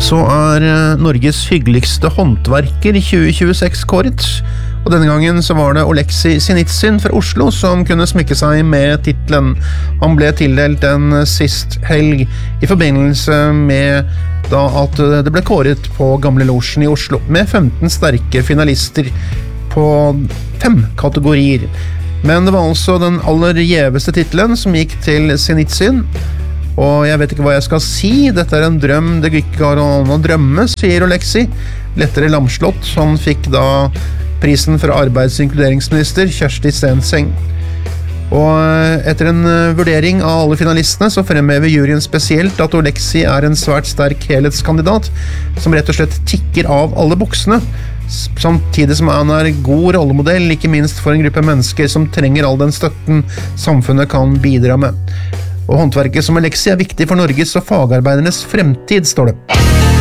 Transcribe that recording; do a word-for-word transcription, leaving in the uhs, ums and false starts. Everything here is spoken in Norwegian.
så er Norges hyggeligste håndverker i tjue tjueseks kåret, og denne gangen så var det Oleksij Sinitsyn fra Oslo som kunne smykke seg med titlen. Han ble tildelt den sist helg i forbindelse med da at det ble kåret på Gamle Losjen i Oslo, med femten sterke finalister på fem kategorier. Men det var altså den aller gjeveste titlen som gikk til Sinitsyn. Og jeg vet ikke hva jeg skal si, dette er en drøm, det ikke går an å drømme, sier Oleksij. Lettere lamslått, han fikk da prisen fra arbeids- og inkluderingsminister Kjersti Stenseng. Og etter en vurdering av alle finalistene så fremhever juryen spesielt at Oleksij er en svært sterk helhetskandidat, som rett og slett tikker av alle boksene, samtidig som han er god rollemodell, ikke minst for en gruppe mennesker som trenger all den støtten samfunnet kan bidra med. Og håndverket som Oleksij er viktig for Norges og fagarbeidernes fremtid, står det.